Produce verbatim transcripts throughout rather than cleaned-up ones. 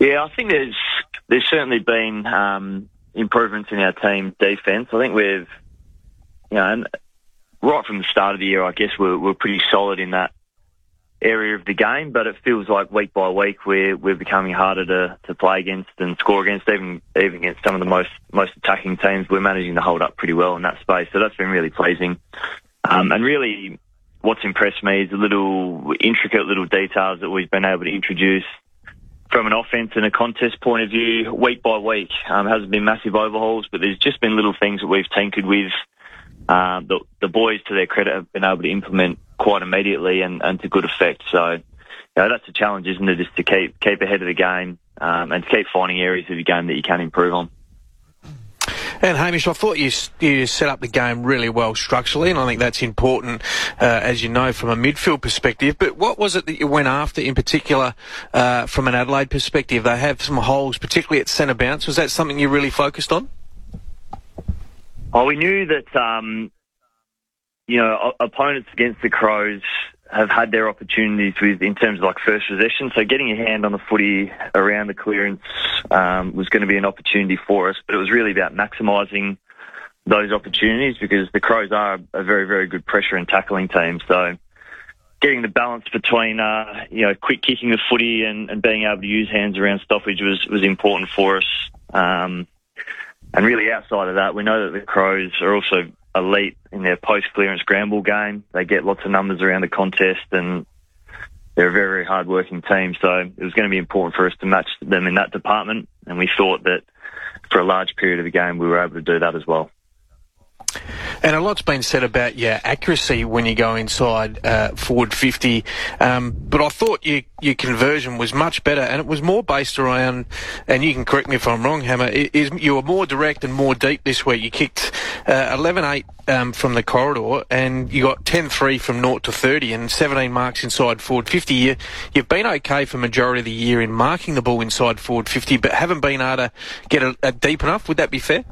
Yeah, I think there's there's certainly been um, improvements in our team defence. I think we've, you know, and right from the start of the year, I guess we're, we're pretty solid in that area of the game, but it feels like week by week we're we're becoming harder to, to play against and score against, even even against some of the most most attacking teams. We're managing to hold up pretty well in that space, so that's been really pleasing. Um, and really, what's impressed me is the little intricate little details that we've been able to introduce from an offense and a contest point of view, week by week. Um, hasn't been massive overhauls, but there's just been little things that we've tinkered with. Uh, the, the boys, to their credit, have been able to implement quite immediately and, and to good effect. So, you know, that's a challenge, isn't it, just to keep keep ahead of the game um, and to keep finding areas of the game that you can improve on. And Hamish, I thought you you set up the game really well structurally, and I think that's important, uh, as you know, from a midfield perspective. But what was it that you went after in particular uh, from an Adelaide perspective? They have some holes, particularly at centre bounce. Was that something you really focused on? Oh, we knew that, um, you know, opponents against the Crows have had their opportunities with, in terms of like first possession. So getting your hand on the footy around the clearance um, was going to be an opportunity for us, but it was really about maximising those opportunities because the Crows are a very, very good pressure and tackling team. So getting the balance between, uh, you know, quick kicking the footy and, and being able to use hands around stoppage was, was important for us. Um, And really outside of that, we know that the Crows are also elite in their post-clearance scramble game. They get lots of numbers around the contest and they're a very, very hard-working team. So it was going to be important for us to match them in that department. And we thought that for a large period of the game, we were able to do that as well. And a lot's been said about your accuracy when you go inside uh, forward fifty, um, but I thought your your conversion was much better, and it was more based around, and you can correct me if I'm wrong, Hammer, is you were more direct and more deep this week. You kicked uh, eleven eight um, from the corridor, and you got ten three from zero to thirty, and seventeen marks inside forward fifty. You, you've been okay for majority of the year in marking the ball inside forward fifty, but haven't been able to get it uh, deep enough. Would that be fair?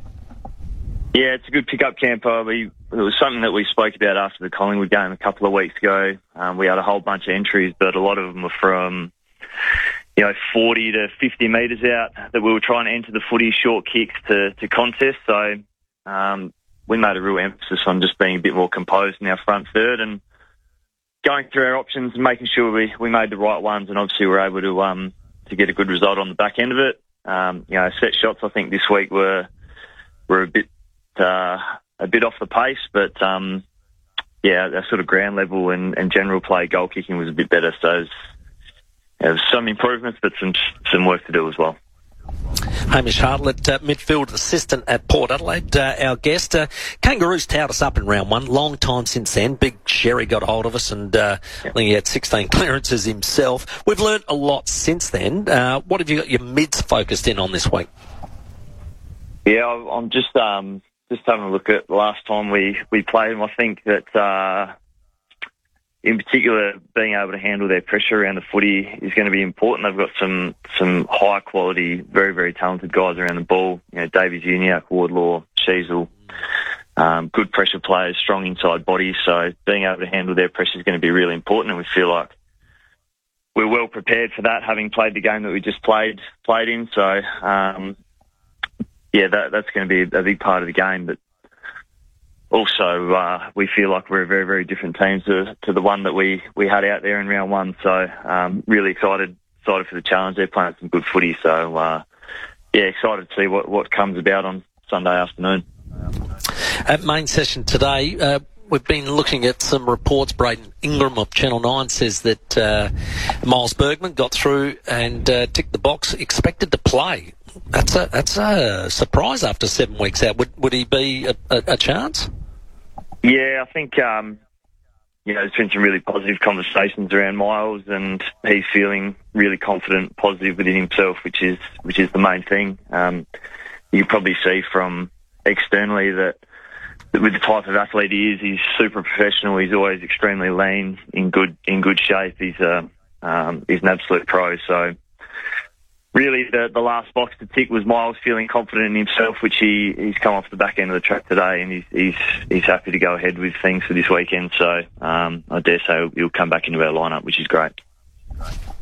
Yeah, it's a good pick-up, Campo. We, it was something that we spoke about after the Collingwood game a couple of weeks ago. Um, we had a whole bunch of entries, but a lot of them were from, you know, forty to fifty metres out that we were trying to enter the footy, short kicks to, to contest. So um, we made a real emphasis on just being a bit more composed in our front third and going through our options and making sure we, we made the right ones, and obviously we were able to um, to get a good result on the back end of it. Um, you know, set shots I think this week were were a bit Uh, a bit off the pace, but um, yeah, that sort of ground level and, and general play goal kicking was a bit better. So there's, there's some improvements, but some some work to do as well. Hamish Hartlett, uh, midfield assistant at Port Adelaide, uh, our guest. Uh, Kangaroos towed us up in round one. Long time since then. Big Sherry got hold of us, and uh, yep. I think he had sixteen clearances himself. We've learnt a lot since then. Uh, what have you got your mids focused in on this week? Yeah, I'm just um, just having a look at the last time we, we played them. I think that, uh, in particular, being able to handle their pressure around the footy is going to be important. They've got some some high quality, very, very talented guys around the ball. You know, Davies, Uniac, Wardlaw, Sheasel, um, good pressure players, strong inside bodies. So being able to handle their pressure is going to be really important, and we feel like we're well prepared for that, having played the game that we just played played in. So, um, yeah, that, that's going to be a big part of the game. But also, uh, we feel like we're a very, very different team to, to the one that we, we had out there in round one. So, um, really excited excited for the challenge. They're playing some good footy. So, uh, yeah, excited to see what, what comes about on Sunday afternoon. At main session today, uh, we've been looking at some reports. Braden Ingram of Channel nine says that uh, Miles Bergman got through and uh, ticked the box, expected to play. That's a that's a surprise after seven weeks out. Would would he be a, a, a chance? Yeah, I think um, you know there's been some really positive conversations around Miles, and he's feeling really confident, positive within himself, which is which is the main thing. Um, you can probably see from externally that, that with the type of athlete he is, he's super professional. He's always extremely lean, in good in good shape. He's a um, he's an absolute pro. So. Really, the, the last box to tick was Miles feeling confident in himself, which he, he's come off the back end of the track today, and he's he's, he's happy to go ahead with things for this weekend. So um, I dare say he'll, he'll come back into our lineup, which is great.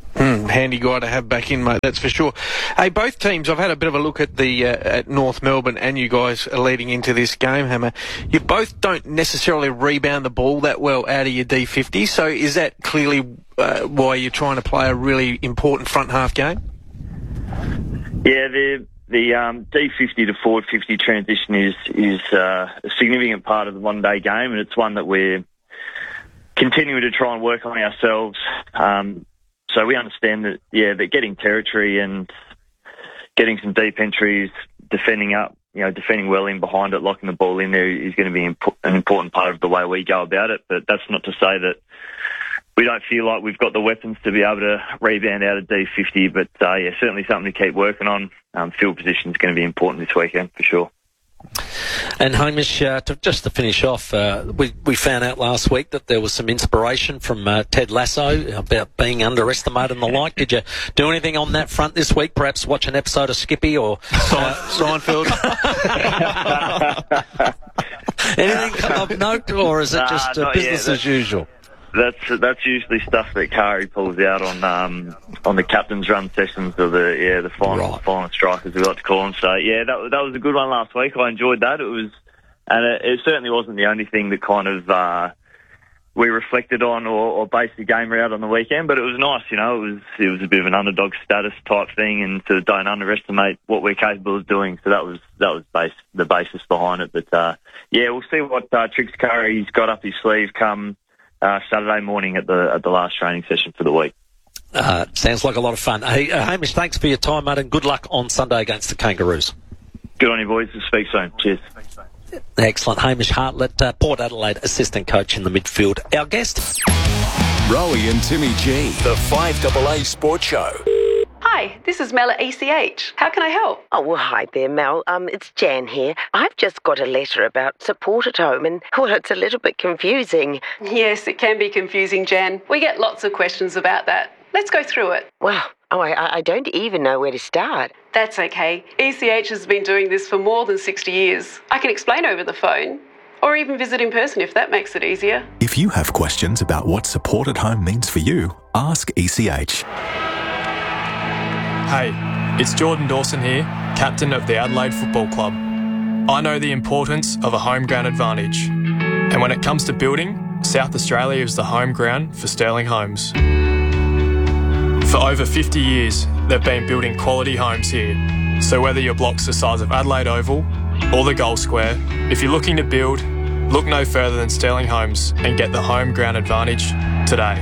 Mm, handy guy to have back in, mate, that's for sure. Hey, both teams, I've had a bit of a look at the uh, at North Melbourne, and you guys are leading into this game, Hammer. You both don't necessarily rebound the ball that well out of your D fifty, so is that clearly uh, why you're trying to play a really important front half game? Yeah, the the um, D fifty to forward fifty transition is is uh, a significant part of the one day game, and it's one that we're continuing to try and work on ourselves. Um, So we understand that, yeah, that getting territory and getting some deep entries, defending up, you know, defending well in behind it, locking the ball in there is going to be impo- an important part of the way we go about it. But that's not to say that we don't feel like we've got the weapons to be able to rebound out of D fifty. But, uh, yeah, certainly something to keep working on. Um, field position is going to be important this weekend for sure. And Hamish, uh, to, just to finish off, uh, we, we found out last week that there was some inspiration from uh, Ted Lasso about being underestimated and the like. Did you do anything on that front this week? Perhaps watch an episode of Skippy or uh, Seinfeld? Anything of note, or is it just uh, nah, business yet. as usual? That's that's usually stuff that Kari pulls out on um, on the captain's run sessions or the yeah the final Right. final strikers we like to call them. So yeah, that that was a good one last week. I enjoyed that. It was, and it, it certainly wasn't the only thing that kind of uh, we reflected on or, or based the game around on the weekend. But it was nice, you know. It was it was a bit of an underdog status type thing, and sort of don't underestimate what we're capable of doing. So that was that was base, the basis behind it. But uh, yeah, we'll see what uh, tricks Kari's got up his sleeve come Uh, Saturday morning at the at the last training session for the week. Uh, sounds like a lot of fun. Hey, uh, Hamish, thanks for your time, mate, and good luck on Sunday against the Kangaroos. Good on you, boys. We'll speak soon. Cheers. Excellent. Hamish Hartlett, uh, Port Adelaide assistant coach in the midfield. Our guest. Rowie and Timmy G, the five A A Sports Show. Hi, this is Mel at E C H. How can I help? Oh, well, hi there, Mel. Um, it's Jan here. I've just got a letter about support at home and, well, it's a little bit confusing. Yes, it can be confusing, Jan. We get lots of questions about that. Let's go through it. Well, oh, I, I don't even know where to start. That's okay. E C H has been doing this for more than sixty years. I can explain over the phone, or even visit in person if that makes it easier. If you have questions about what support at home means for you, ask E C H. Hey, it's Jordan Dawson here, captain of the Adelaide Football Club. I know the importance of a home ground advantage. And when it comes to building, South Australia is the home ground for Sterling Homes. For over fifty years, they've been building quality homes here. So whether your block's the size of Adelaide Oval or the Gold Square, if you're looking to build, look no further than Sterling Homes and get the home ground advantage today.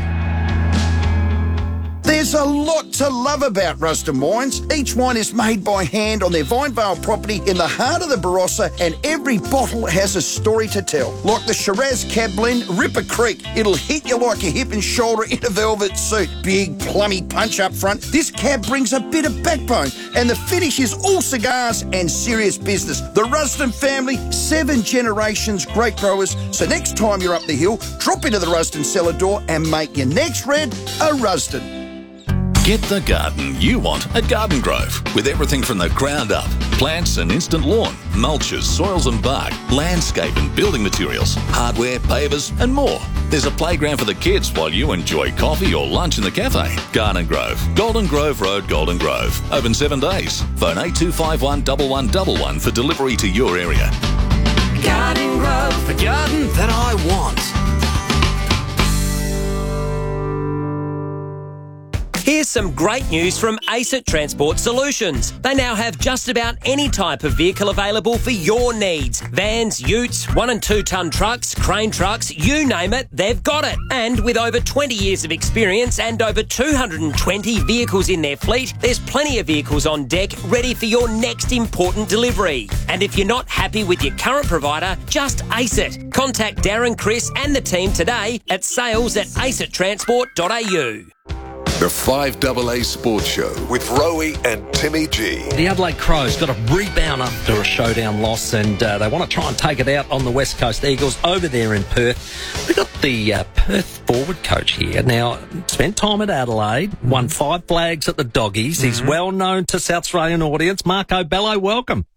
There's a lot to love about Rusden Wines. Each wine is made by hand on their Vinevale property in the heart of the Barossa, and every bottle has a story to tell. Like the Shiraz Cab Blend, Ripper Creek. It'll hit you like a hip and shoulder in a velvet suit. Big, plummy punch up front. This cab brings a bit of backbone, and the finish is all cigars and serious business. The Rusden family, seven generations, great growers. So next time you're up the hill, drop into the Rusden cellar door and make your next red a Rusden. Get the garden you want at Garden Grove, with everything from the ground up. Plants and instant lawn, mulches, soils and bark, landscape and building materials, hardware, pavers and more. There's a playground for the kids while you enjoy coffee or lunch in the cafe. Garden Grove, Golden Grove Road, Golden Grove. Open seven days. Phone eight two five one, one one one one for delivery to your area. Garden Grove, the garden that I want. Here's some great news from ACET Transport Solutions. They now have just about any type of vehicle available for your needs. Vans, utes, one and two tonne trucks, crane trucks, you name it, they've got it. And with over twenty years of experience and over two hundred twenty vehicles in their fleet, there's plenty of vehicles on deck ready for your next important delivery. And if you're not happy with your current provider, just ACET. Contact Darren, Chris and the team today at sales at acet transport dot a u. The five A A Sports Show with Rowie and Timmy G. The Adelaide Crows got a rebound after a showdown loss, and uh, they want to try and take it out on the West Coast Eagles over there in Perth. We've got the uh, Perth forward coach here. Now, spent time at Adelaide, mm-hmm. won five flags at the Doggies. Mm-hmm. He's well known to South Australian audience. Marco Bello, welcome.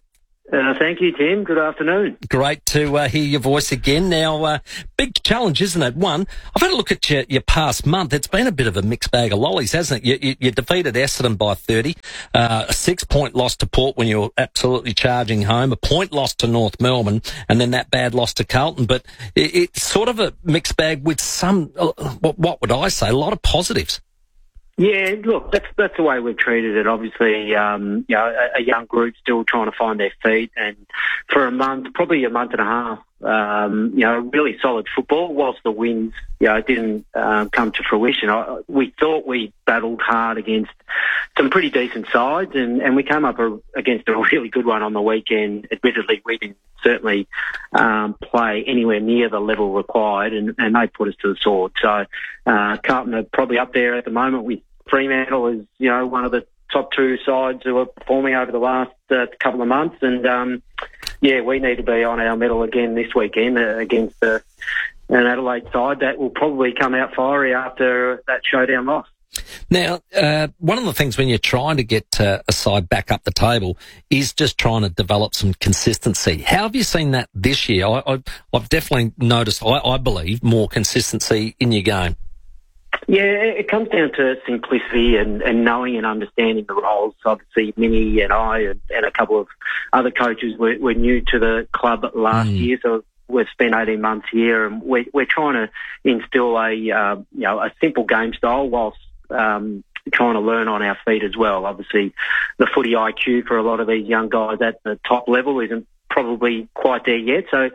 Uh, thank you, Tim. Good afternoon. Great to uh, hear your voice again. Now, uh, big challenge, isn't it? One, I've had a look at your, your past month. It's been a bit of a mixed bag of lollies, hasn't it? You, you, you defeated Essendon by thirty, uh, a six-point loss to Port when you were absolutely charging home, a point loss to North Melbourne, and then that bad loss to Carlton. But it, it's sort of a mixed bag with some, uh, what, what would I say, a lot of positives. Yeah, look, that's that's the way we've treated it. Obviously, um, you know, a, a young group still trying to find their feet, and for a month, probably a month and a half, um, you know, really solid football. Whilst the wins, you know, didn't um, come to fruition, I, we thought we battled hard against some pretty decent sides, and, and we came up a, against a really good one on the weekend. Admittedly, we didn't certainly um, play anywhere near the level required, and, and they put us to the sword. So uh, Carlton are probably up there at the moment with Fremantle is, you know, one of the top two sides who are performing over the last uh, couple of months. And, um, yeah, we need to be on our mettle again this weekend uh, against uh, an Adelaide side that will probably come out fiery after that showdown loss. Now, uh, one of the things when you're trying to get uh, a side back up the table is just trying to develop some consistency. How have you seen that this year? I, I, I've definitely noticed, I, I believe, more consistency in your game. Yeah, it comes down to simplicity and, and knowing and understanding the roles. Obviously, Minnie and I and, and a couple of other coaches were, were new to the club last mm. year, so we've spent eighteen months here, and we're, we're trying to instill a uh, you know a simple game style whilst um, trying to learn on our feet as well. Obviously, the footy I Q for a lot of these young guys at the top level isn't probably quite there yet. So,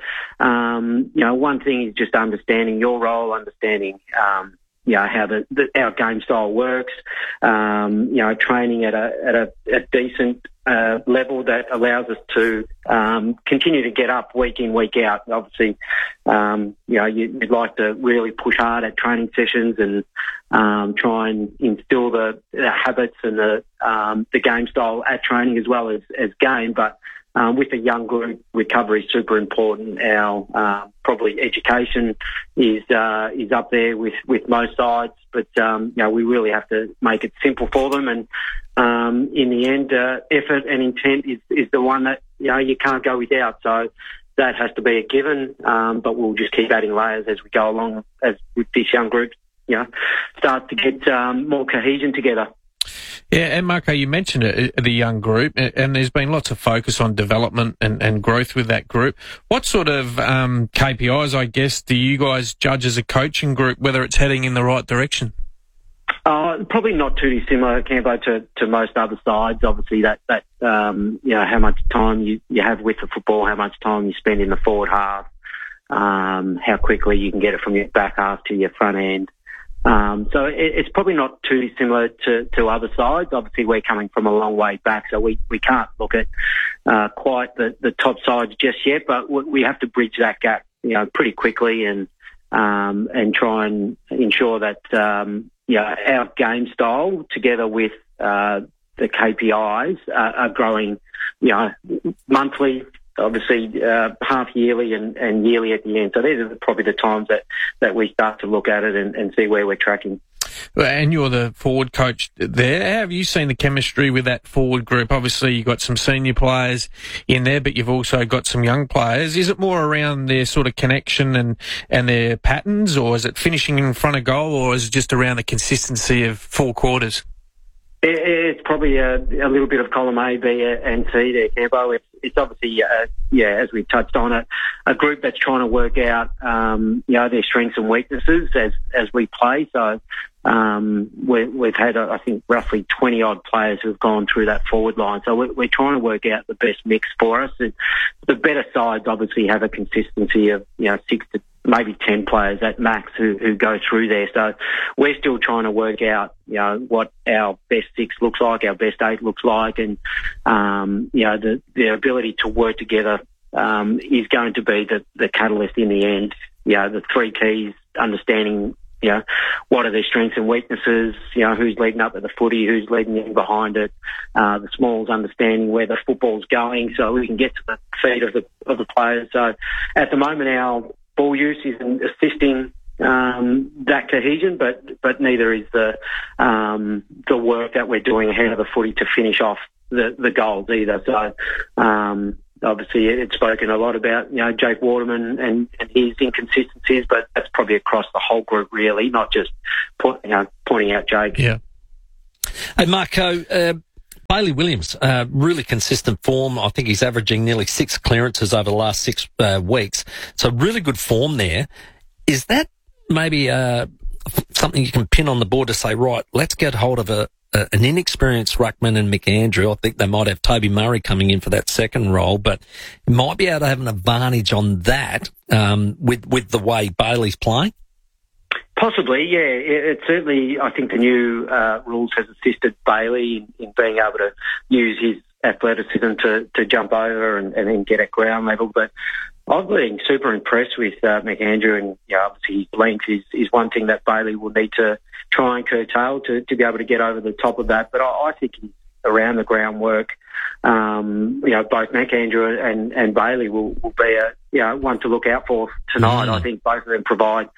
um, you know, one thing is just understanding your role, understanding um, you know, how the, the, our game style works, um, you know, training at a, at a, a decent uh, level that allows us to um, continue to get up week in, week out. Obviously, um, you know, you, you'd like to really push hard at training sessions and um, try and instill the, the habits and the, um, the game style at training as well as, as game. But Um, with a young group, recovery is super important. Our uh, probably education is uh, is up there with, with most sides, but um, you know, we really have to make it simple for them. And um, in the end, uh, effort and intent is, is the one that you know you can't go without. So that has to be a given. Um, but we'll just keep adding layers as we go along, as with this young group, you know, start to get um, more cohesion together. Yeah, and Marco, you mentioned it, the young group, and there's been lots of focus on development and, and growth with that group. What sort of um, K P Is, I guess, do you guys judge as a coaching group, whether it's heading in the right direction? Uh, probably not too dissimilar, Cambo, to, to most other sides. Obviously, that, that um, you know, how much time you, you have with the football, how much time you spend in the forward half, um, how quickly you can get it from your back half to your front end. Um, so it, it's probably not too similar to, to other sides. Obviously, we're coming from a long way back, so we, we can't look at uh, quite the, the top sides just yet, but we have to bridge that gap, you know, pretty quickly and um, and try and ensure that um, you know, our game style together with uh, the K P Is uh, are growing, you know, monthly, obviously uh, half yearly and, and yearly at the end. So these are probably the times that, that we start to look at it and, and see where we're tracking. And you're the forward coach there. How have you seen the chemistry with that forward group? Obviously, you've got some senior players in there, but you've also got some young players. Is it more around their sort of connection and, and their patterns, or is it finishing in front of goal, or is it just around the consistency of four quarters? It's probably a, a little bit of column A, B, and C there, Cambo. It's, it's obviously, uh, yeah, as we touched on it, a group that's trying to work out, um, you know, their strengths and weaknesses as as we play. So um, we, we've had, uh, I think, roughly twenty odd players who've gone through that forward line. So we're, we're trying to work out the best mix for us. And the better sides obviously have a consistency of, you know, six to maybe ten players at max who, who go through there. So we're still trying to work out, you know, what our best six looks like, our best eight looks like, and, um, you know, the, the ability to work together um, is going to be the, the catalyst in the end. You know, the three keys, understanding, you know, what are their strengths and weaknesses, you know, who's leading up at the footy, who's leading in behind it, uh, the smalls understanding where the football's going so we can get to the feet of the, of the players. So at the moment, our ball use isn't assisting um, that cohesion, but but neither is the um, the work that we're doing ahead of the footy to finish off the, the goals either. So um, obviously it's spoken a lot about, you know, Jake Waterman and, and his inconsistencies, but that's probably across the whole group, really, not just point, you know, pointing out Jake. Yeah. Hey, Marco, uh, Bailey Williams, uh, really consistent form. I think he's averaging nearly six clearances over the last six uh, weeks. So really good form there. Is that maybe uh, something you can pin on the board to say, right, let's get hold of a, a an inexperienced ruckman and McAndrew? I think they might have Toby Murray coming in for that second role, but might be able to have an advantage on that um, with, with the way Bailey's playing? Possibly, yeah. It, it certainly, I think the new uh, rules has assisted Bailey in, in being able to use his athleticism to, to jump over and, and then get at ground level. But I've been super impressed with uh, McAndrew, and you know, obviously his length is, is one thing that Bailey will need to try and curtail to, to be able to get over the top of that. But I, I think he's around the groundwork. Um, you know, both McAndrew and, and Bailey will, will be a you know one to look out for tonight. Mm. I think both of them provide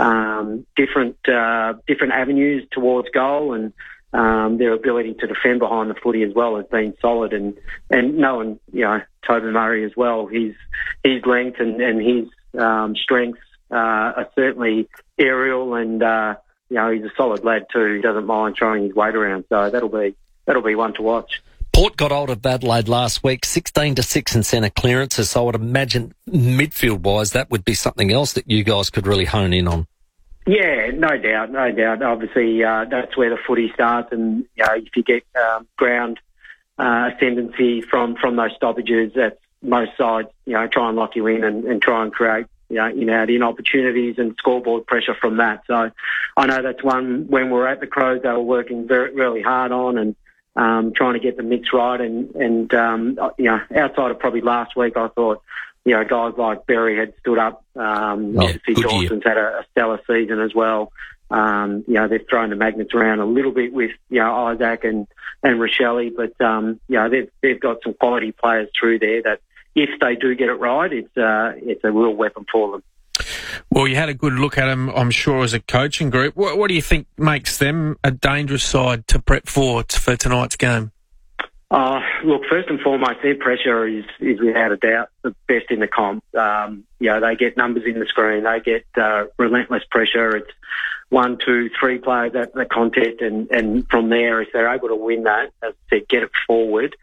um, different uh, different avenues towards goal, and um, their ability to defend behind the footy as well has been solid. And and knowing you know Toby Murray as well, his his length and and his um, strengths uh, are certainly aerial, and uh, you know he's a solid lad too. He doesn't mind throwing his weight around, so that'll be that'll be one to watch. Port got hold of Adelaide last week, sixteen to six in centre clearances, so I would imagine midfield-wise that would be something else that you guys could really hone in on. Yeah, no doubt, no doubt. Obviously, uh, that's where the footy starts, and you know, if you get um, ground uh, ascendancy from, from those stoppages, that's most sides, you know, try and lock you in and, and try and create, you know, in-out-in opportunities and scoreboard pressure from that. So I know that's one, when we were at the Crows, they were working very, really hard on, and Um, trying to get the mix right, and, and um, you know, outside of probably last week, I thought, you know, guys like Berry had stood up. Um, yeah, obviously, Dawson's year. had a, a stellar season as well. Um, you know, they've thrown the magnets around a little bit with, you know, Isaac and, and Rochelle, but, um, you know, they've, they've got some quality players through there that if they do get it right, it's, uh, it's a real weapon for them. Well, you had a good look at them, I'm sure, as a coaching group. What, what do you think makes them a dangerous side to prep for for tonight's game? Uh, look, first and foremost, their pressure is, is without a doubt the best in the comp. Um, you know, they get numbers in the screen. They get uh, relentless pressure. It's one, two, three players at the contest, and, and from there, if they're able to win that, as I said, get it forward.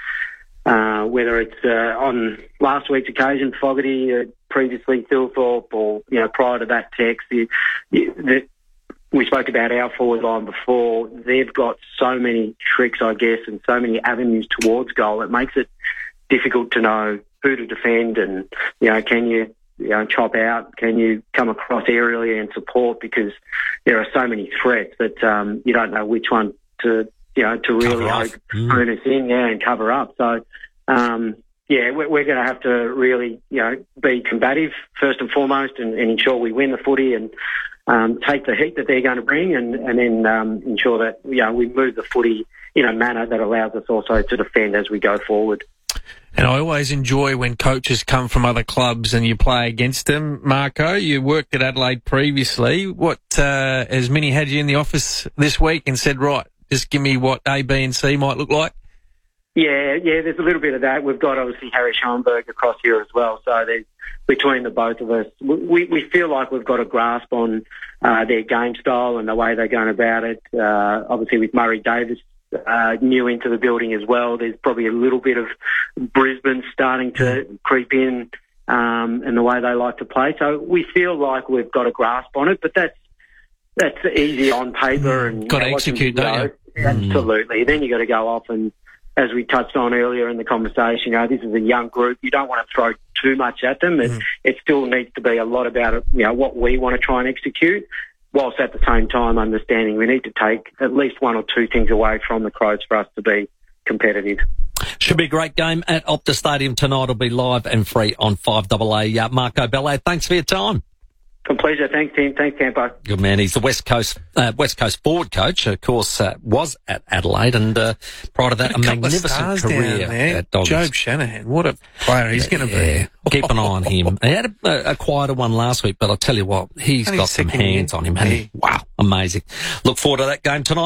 Uh, whether it's uh, on last week's occasion, Fogarty, uh, previously Thilthorpe, or you know prior to that, Tex. The, the, we spoke about our forward line before. They've got so many tricks, I guess, and so many avenues towards goal. It makes it difficult to know who to defend, and you know, can you you know chop out? Can you come across aerially and support? Because there are so many threats that um, you don't know which one to. You know, to really hone mm. us in, yeah, and cover up. So, um, yeah, we're, we're going to have to really, you know, be combative first and foremost, and, and ensure we win the footy, and um, take the heat that they're going to bring, and, and then um, ensure that, you know, we move the footy in a manner that allows us also to defend as we go forward. And I always enjoy when coaches come from other clubs and you play against them. Marco, you worked at Adelaide previously. What uh, has Minnie had you in the office this week and said, right, just give me what A, B and C might look like? Yeah, yeah, there's a little bit of that. We've got, obviously, Harry Schoenberg across here as well. So there's, between the both of us, we, we feel like we've got a grasp on uh, their game style and the way they're going about it. Uh, obviously, with Murray Davis uh, new into the building as well, there's probably a little bit of Brisbane starting to creep in um, and the way they like to play. So we feel like we've got a grasp on it, but that's That's easy on paper, and got to execute, don't you? Absolutely. Mm. Then you got to go off, and as we touched on earlier in the conversation, you know, this is a young group. You don't want to throw too much at them. It, mm. it still needs to be a lot about, you know, what we want to try and execute, whilst at the same time understanding we need to take at least one or two things away from the Crows for us to be competitive. Should be a great game at Optus Stadium tonight. It'll be live and free on five A A. Uh, Marco Bellet, thanks for your time. A pleasure. Thanks, team. Thanks, Campo. Good man. He's the West Coast uh, West Coast forward coach. Of course, uh, was at Adelaide, and uh, prior to that, a, a magnificent career at Doggies. Job Shanahan, what a player he's going to yeah, be. Keep an eye on him. He had a, a quieter one last week, but I'll tell you what, he's got some hands on him. Hey, wow, amazing. Look forward to that game tonight.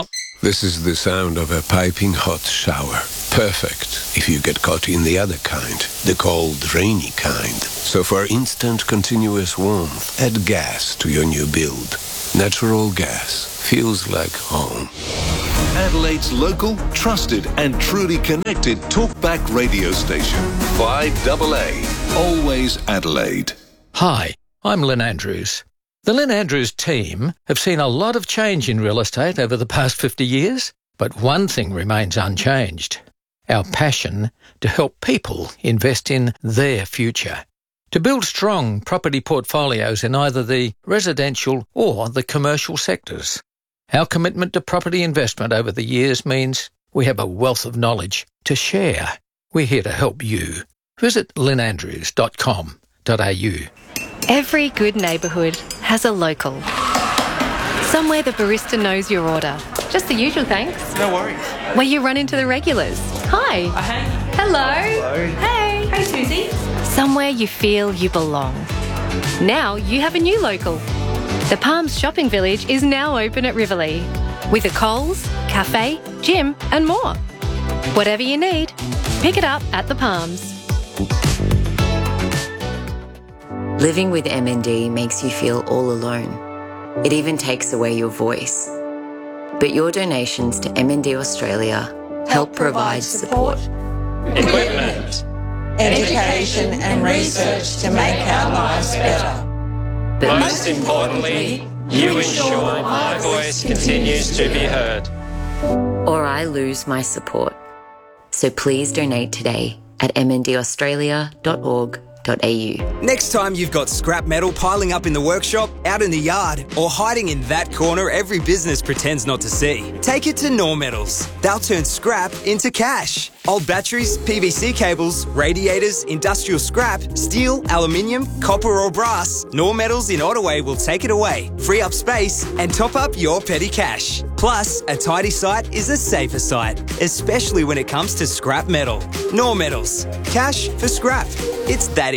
This is the sound of a piping hot shower. Perfect if you get caught in the other kind, the cold, rainy kind. So for instant, continuous warmth, add gas to your new build. Natural gas feels like home. Adelaide's local, trusted and truly connected talkback radio station. five A A. Always Adelaide. Hi, I'm Lynn Andrews. The Lynn Andrews team have seen a lot of change in real estate over the past fifty years, but one thing remains unchanged: our passion to help people invest in their future. To build strong property portfolios in either the residential or the commercial sectors. Our commitment to property investment over the years means we have a wealth of knowledge to share. We're here to help you. Visit lynn andrews dot com dot a u. Every good neighbourhood has a local. Somewhere the barista knows your order. Just the usual thanks. No worries. Where you run into the regulars. Hi. Uh, hey. Hello. Hello. Hey. Hey, Susie. Somewhere you feel you belong. Now you have a new local. The Palms Shopping Village is now open at Riverlea, with a Coles, cafe, gym and more. Whatever you need, pick it up at the Palms. Living with M N D makes you feel all alone. It even takes away your voice. But your donations to M N D Australia help provide support, equipment, education and research to make our lives better. But most importantly, you ensure my voice continues to be heard. or I lose my support. So please donate today at m n d australia dot org dot a u. Next time you've got scrap metal piling up in the workshop, out in the yard, or hiding in that corner every business pretends not to see, take it to Nor Metals. They'll turn scrap into cash. Old batteries, P V C cables, radiators, industrial scrap, steel, aluminium, copper or brass, Nor Metals in Ottaway will take it away, free up space and top up your petty cash. Plus, a tidy site is a safer site, especially when it comes to scrap metal. Nor Metals. Cash for scrap. It's that